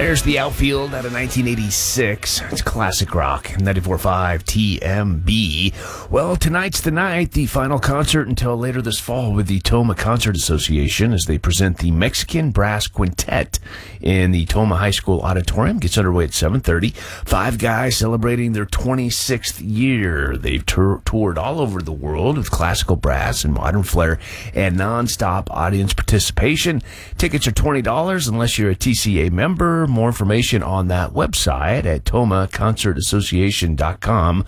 There's the outfield out of 1986. It's classic rock. 94.5 TMB. Well, tonight's the night, the final concert until later this fall with the Toma Concert Association as they present the Mexican Brass Quintet in the Toma High School Auditorium. Gets underway at 7:30. Five guys celebrating their 26th year. They've toured all over the world with classical brass and modern flair and non-stop audience participation. Tickets are $20 unless you're a TCA member. More information on that website at tomaconcertassociation.com,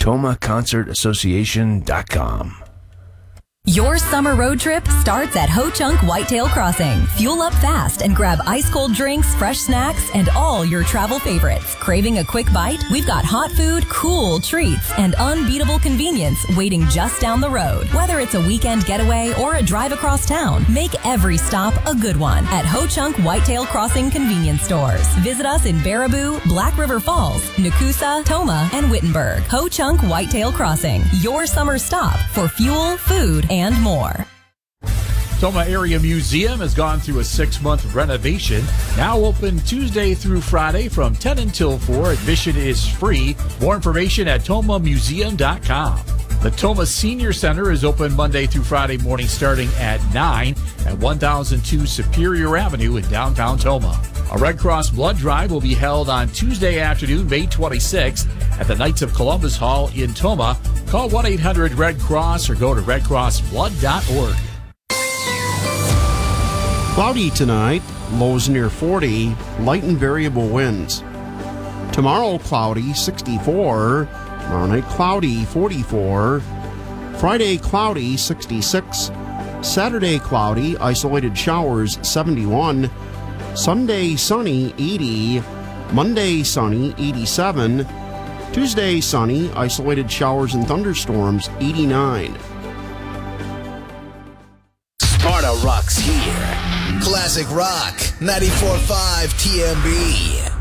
tomaconcertassociation.com. Your summer road trip starts at Ho Chunk Whitetail Crossing. Fuel up fast and grab ice-cold drinks, fresh snacks, and all your travel favorites. Craving a quick bite? We've got hot food, cool treats, and unbeatable convenience waiting just down the road. Whether it's a weekend getaway or a drive across town, make every stop a good one at Ho Chunk Whitetail Crossing convenience stores. Visit us in Baraboo, Black River Falls, Nakusa, Toma, and Wittenberg. Ho Chunk Whitetail Crossing, your summer stop for fuel, food, and more. Toma Area Museum has gone through a 6-month renovation. Now open Tuesday through Friday from 10 until 4. Admission is free. More information at tomamuseum.com. The Toma Senior Center is open Monday through Friday morning starting at 9 at 1002 Superior Avenue in downtown Toma. A Red Cross blood drive will be held on Tuesday afternoon, May 26th at the Knights of Columbus Hall in Toma. Call 1-800-RED-CROSS or go to redcrossblood.org. Cloudy tonight, lows near 40, light and variable winds. Tomorrow, cloudy, 64. Tomorrow night, cloudy, 44. Friday, cloudy, 66. Saturday, cloudy, isolated showers, 71. Sunday, sunny, 80. Monday, sunny, 87. Tuesday, sunny, isolated showers and thunderstorms, 89. Sparta rocks here. Classic Rock, 94.5 TMB.